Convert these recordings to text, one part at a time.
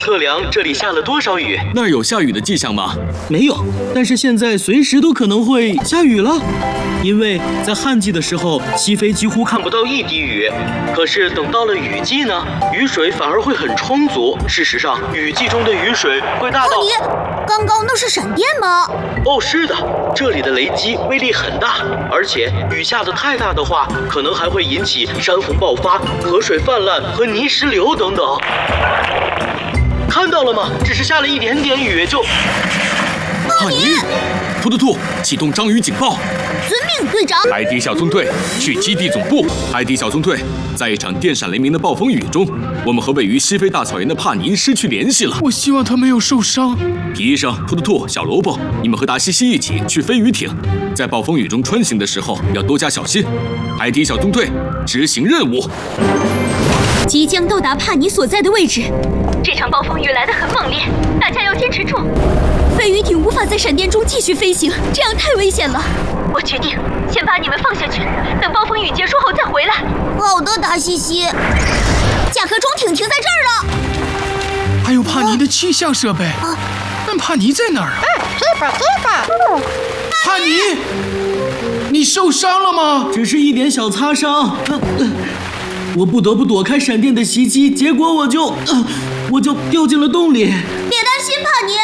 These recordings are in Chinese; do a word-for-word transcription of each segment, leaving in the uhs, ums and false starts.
测量这里下了多少雨。 那儿有下雨的迹象吗？ 没有，但是现在随时都可能会下雨了。因为在旱季的时候，西非几乎看不到一滴雨。可是等到了雨季呢，雨水反而会很充足。事实上，雨季中的雨水会大到…… 你刚刚那是闪电吗？ 哦，是的，这里的雷击威力很大，而且雨下得太大的话，可能还会引起山洪爆发、河水泛滥和泥石流等等。看到了吗？只是下了一点点雨就…… 帕尼，突突兔，启动章鱼警报！ 遵命，队长。 海底小纵队去基地总部。海底小纵队，在一场电闪雷鸣的暴风雨中，我们和位于西非大草原的帕尼失去联系了。 我希望他没有受伤。 皮医生、突突兔、小萝卜，你们和达西西一起去飞鱼艇，在暴风雨中穿行的时候要多加小心。海底小纵队执行任务。 即将到达帕尼所在的位置。这场暴风雨来得很猛烈，大家要坚持住。飞鱼艇无法在闪电中继续飞行，这样太危险了。我决定先把你们放下去，等暴风雨结束后再回来。 好的，达西西。甲壳虫艇停在这儿了。 还有帕尼的气象设备，啊、但帕尼在哪儿啊？ 这把这把。 帕尼，你受伤了吗？ 只是一点小擦伤。呃呃我不得不躲开闪电的袭击，结果我就，呃、我就掉进了洞里。 别担心，帕尼。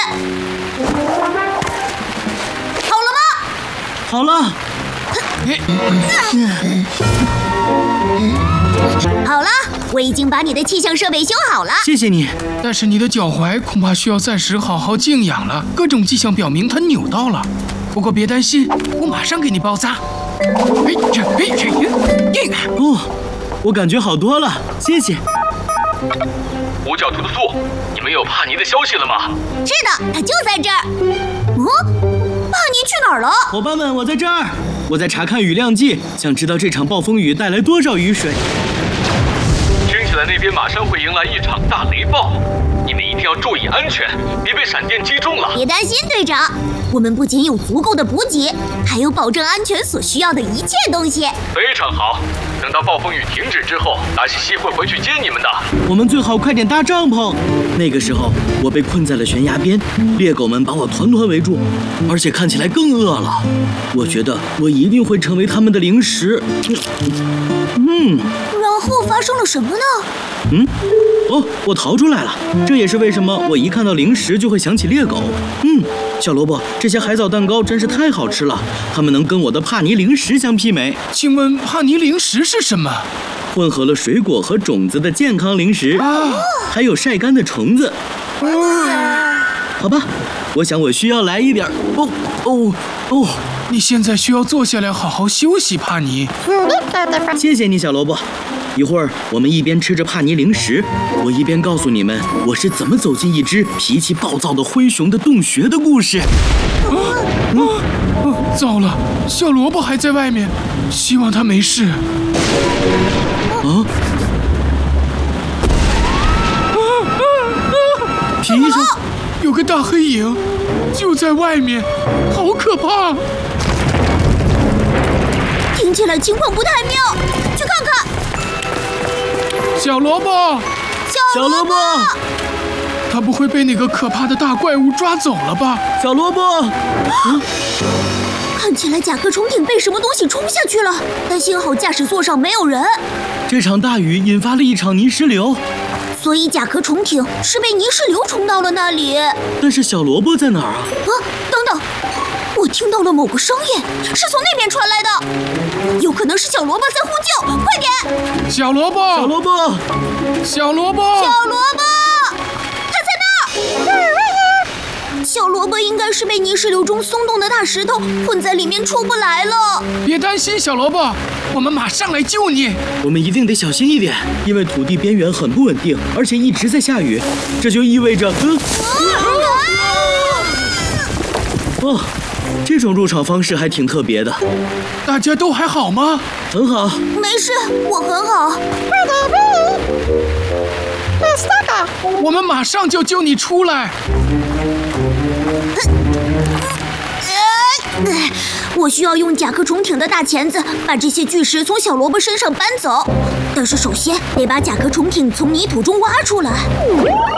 好了吗？ 好了。 好了，我已经把你的气象设备修好了。 谢谢你。 但是你的脚踝恐怕需要暂时好好静养了，各种迹象表明它扭到了。不过别担心，我马上给你包扎。嘿，这嘿这哦。我感觉好多了，谢谢。 五角突突兔，你们有帕尼的消息了吗？ 是的，他就在这儿。嗯，帕尼去哪儿了？ 伙伴们，我在这儿，我在查看雨量计，想知道这场暴风雨带来多少雨水。 听起来那边马上会迎来一场大雷暴，你们一定要注意安全，别被闪电击中了。 别担心，队长，我们不仅有足够的补给，还有保证安全所需要的一切东西。 非常好，等到暴风雨停止之后，达西西会回去接你们的。 我们最好快点搭帐篷。那个时候，我被困在了悬崖边，猎狗们把我团团围住，而且看起来更饿了。我觉得我一定会成为他们的零食。嗯。 然后发生了什么呢？ 嗯，哦，我逃出来了。这也是为什么我一看到零食就会想起猎狗。嗯，小萝卜，这些海藻蛋糕真是太好吃了，它们能跟我的帕尼零食相媲美。 请问帕尼零食是什么？ 混合了水果和种子的健康零食，啊、还有晒干的虫子。啊、好吧，我想我需要来一点。哦哦哦！ 你现在需要坐下来好好休息，帕尼。 谢谢你，小萝卜。一会儿，我们一边吃着帕尼零食，我一边告诉你们我是怎么走进一只脾气暴躁的灰熊的洞穴的故事。 啊啊啊！糟了，小萝卜还在外面，希望他没事。 啊！啊啊啊！皮医生， 有个大黑影，就在外面，好可怕！ 听起来情况不太妙，去看看。 小萝卜， 小萝卜， 他不会被那个可怕的大怪物抓走了吧？ 小萝卜，啊、 看起来甲壳虫艇被什么东西冲下去了，但幸好驾驶座上没有人。 这场大雨引发了一场泥石流， 所以甲壳虫艇是被泥石流冲到了那里。 但是小萝卜在哪儿啊？ 啊，等等，我听到了某个声音，是从那边传来的，有可能是小萝卜在呼救，快点！ 小萝卜， 小萝卜， 小萝卜， 小萝卜，他在那儿！小萝卜应该是被泥石流中松动的大石头困在里面出不来了。 别担心，小萝卜，我们马上来救你。 我们一定得小心一点，因为土地边缘很不稳定，而且一直在下雨，这就意味着……嗯，哦。这种入场方式还挺特别的。 大家都还好吗？ 很好。 没事，我很好。 我们马上就救你出来。 我需要用甲壳虫艇的大钳子把这些巨石从小萝卜身上搬走，但是首先得把甲壳虫艇从泥土中挖出来。